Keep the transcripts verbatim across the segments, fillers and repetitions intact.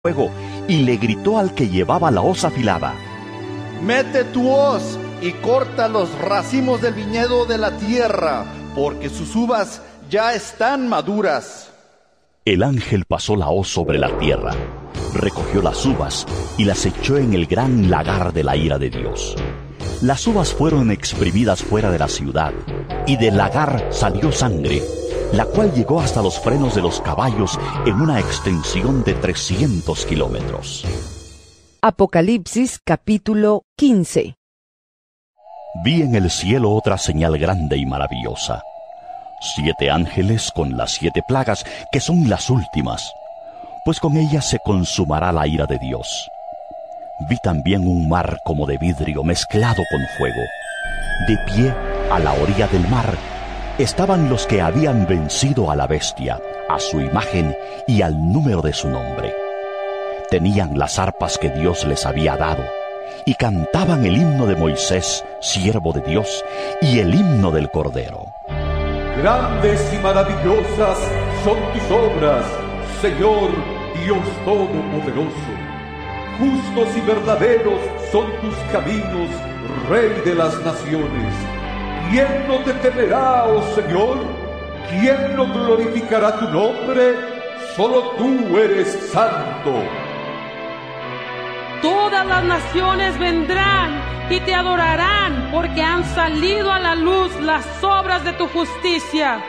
fuego y le gritó al que llevaba la hoz afilada: «Mete tu hoz y corta los racimos del viñedo de la tierra, porque sus uvas ya están maduras». El ángel pasó la hoz sobre la tierra, recogió las uvas y las echó en el gran lagar de la ira de Dios. Las uvas fueron exprimidas fuera de la ciudad, y del lagar salió sangre, la cual llegó hasta los frenos de los caballos en una extensión de trescientos kilómetros. Apocalipsis capítulo quince. Vi en el cielo otra señal grande y maravillosa: siete ángeles con las siete plagas, que son las últimas, pues con ellas se consumará la ira de Dios. Vi también un mar como de vidrio mezclado con fuego. De pie a la orilla del mar estaban los que habían vencido a la bestia, a su imagen y al número de su nombre. Tenían las arpas que Dios les había dado, y cantaban el himno de Moisés, siervo de Dios, y el himno del Cordero. Grandes y maravillosas son tus obras, Señor Dios Todopoderoso. Justos y verdaderos son tus caminos, Rey de las naciones. ¿Quién no te temerá, oh Señor? ¿Quién no glorificará tu nombre? Solo tú eres santo. Todas las naciones vendrán y te adorarán, porque han salido a la luz las obras de tu justicia.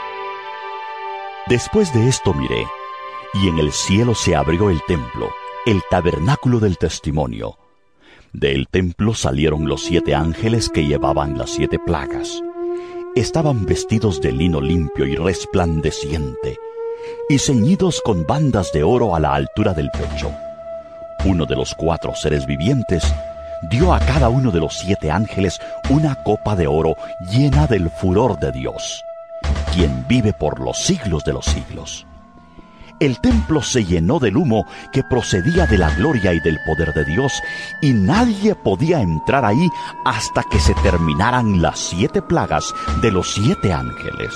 Después de esto miré, y en el cielo se abrió el templo, el tabernáculo del testimonio. Del templo salieron los siete ángeles que llevaban las siete plagas. Estaban vestidos de lino limpio y resplandeciente, y ceñidos con bandas de oro a la altura del pecho. Uno de los cuatro seres vivientes dio a cada uno de los siete ángeles una copa de oro llena del furor de Dios, quien vive por los siglos de los siglos. El templo se llenó del humo que procedía de la gloria y del poder de Dios, y nadie podía entrar ahí hasta que se terminaran las siete plagas de los siete ángeles.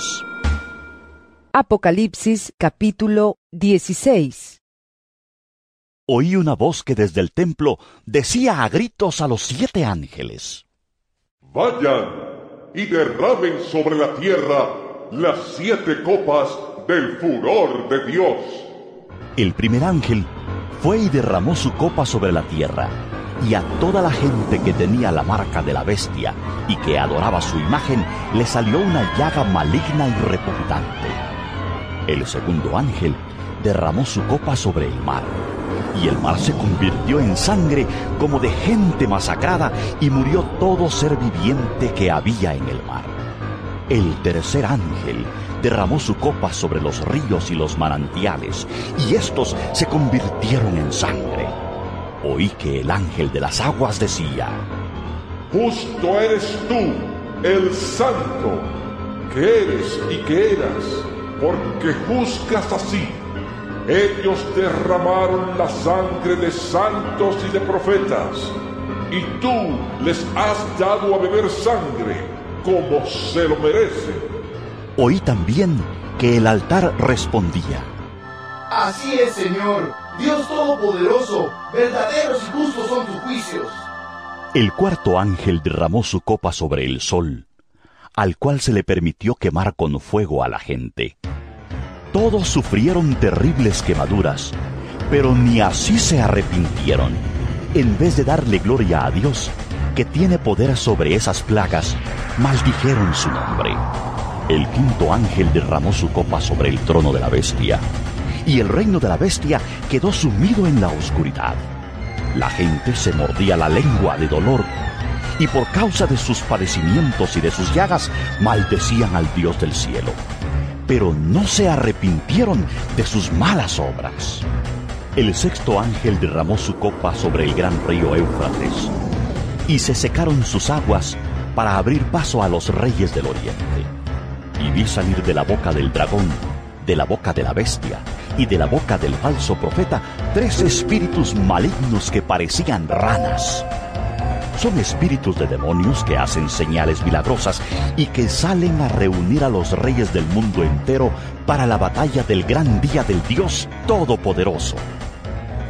Apocalipsis capítulo dieciséis. Oí una voz que desde el templo decía a gritos a los siete ángeles: «Vayan y derramen sobre la tierra las siete copas del furor de Dios». El primer ángel fue y derramó su copa sobre la tierra, y a toda la gente que tenía la marca de la bestia y que adoraba su imagen le salió una llaga maligna y repugnante. El segundo ángel derramó su copa sobre el mar, y el mar se convirtió en sangre como de gente masacrada, y murió todo ser viviente que había en el mar. El tercer ángel derramó su copa sobre los ríos y los manantiales, y estos se convirtieron en sangre. Oí que el ángel de las aguas decía: «Justo eres tú, el santo, que eres y que eras, porque juzgas así. Ellos derramaron la sangre de santos y de profetas, y tú les has dado a beber sangre como se lo merecen». Oí también que el altar respondía: «Así es, Señor, Dios Todopoderoso, verdaderos y justos son tus juicios». El cuarto ángel derramó su copa sobre el sol, al cual se le permitió quemar con fuego a la gente. Todos sufrieron terribles quemaduras, pero ni así se arrepintieron. En vez de darle gloria a Dios, que tiene poder sobre esas plagas, maldijeron su nombre. El quinto ángel derramó su copa sobre el trono de la bestia, y el reino de la bestia quedó sumido en la oscuridad. La gente se mordía la lengua de dolor, y por causa de sus padecimientos y de sus llagas maldecían al Dios del cielo, pero no se arrepintieron de sus malas obras. El sexto ángel derramó su copa sobre el gran río Éufrates, y se secaron sus aguas para abrir paso a los reyes del oriente. Y vi salir de la boca del dragón, de la boca de la bestia y de la boca del falso profeta tres espíritus malignos que parecían ranas. Son espíritus de demonios que hacen señales milagrosas y que salen a reunir a los reyes del mundo entero para la batalla del gran día del Dios Todopoderoso.